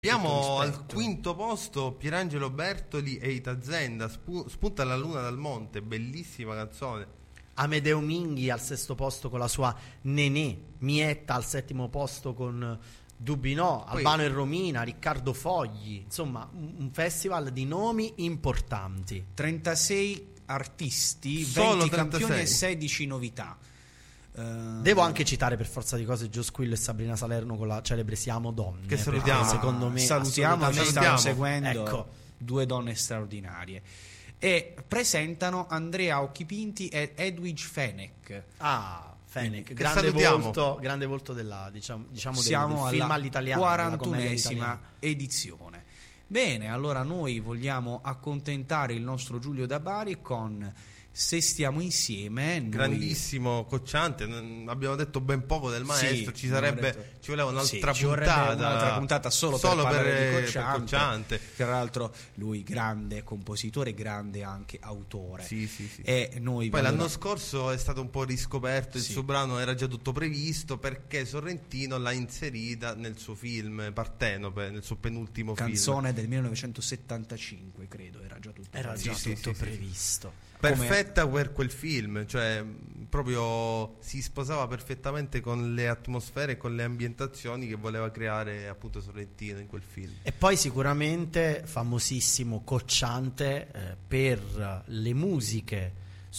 Abbiamo al quinto posto Pierangelo Bertoli e Ita Zenda, Spunta la luna dal monte, bellissima canzone. Amedeo Minghi al sesto posto con la sua Nenè, Mietta al settimo posto con Dubinò, Albano e Romina, Riccardo Fogli, insomma un festival di nomi importanti. 36 artisti, Solo 20 36. campioni e 16 novità. Devo anche citare per forza di cose Gio Squillo e Sabrina Salerno con la celebre Siamo Donne, che salutiamo, secondo me salutiamo, ci stanno seguendo, ecco. Due donne straordinarie, e presentano Andrea Occhipinti e Edwige Fenech. Fenech, grande volto della diciamo siamo del film alla all'italiana, 41esima edizione. Bene, allora noi vogliamo accontentare il nostro Giulio da Bari con Se stiamo insieme. Grandissimo, Cocciante. Abbiamo detto ben poco del maestro. Sì, ci voleva un'altra puntata solo per parlare di Cocciante. Tra l'altro lui grande compositore, grande anche autore. Sì. E noi poi l'anno scorso è stato un po' riscoperto, il Sì. suo brano era già tutto previsto perché Sorrentino l'ha inserita nel suo film Partenope, nel suo penultimo canzone del 1975, credo, era già tutto previsto. Perfetta per quel film, cioè proprio si sposava perfettamente con le atmosfere e con le ambientazioni che voleva creare appunto Sorrentino in quel film. E poi sicuramente famosissimo Cocciante per le musiche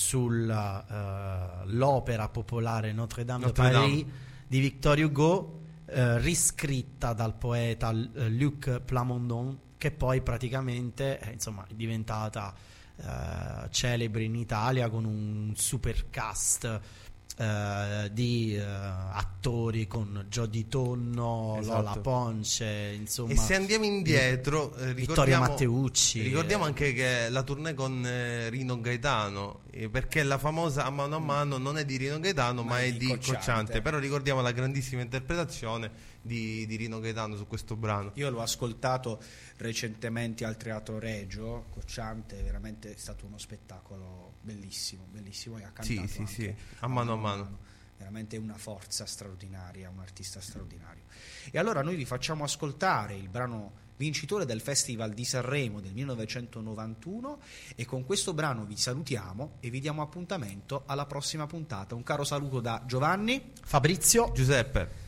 sull'opera popolare Notre Dame de Paris di Victor Hugo, riscritta dal poeta Luc Plamondon, che poi praticamente è diventata celebre in Italia con un super cast di attori con Jody Tonno, esatto. Lola Ponce, insomma. E se andiamo indietro, Vittorio Matteucci, ricordiamo anche che la tournée con Rino Gaetano, perché la famosa A mano non è di Rino Gaetano ma è di Cocciante, però ricordiamo la grandissima interpretazione di Rino Gaetano su questo brano. Io l'ho ascoltato recentemente al Teatro Regio. Cocciante è veramente stato uno spettacolo bellissimo e ha cantato anche a mano. Veramente una forza straordinaria, un artista straordinario. E allora noi vi facciamo ascoltare il brano vincitore del Festival di Sanremo del 1991 e con questo brano vi salutiamo e vi diamo appuntamento alla prossima puntata. Un caro saluto da Giovanni, Fabrizio, Giuseppe.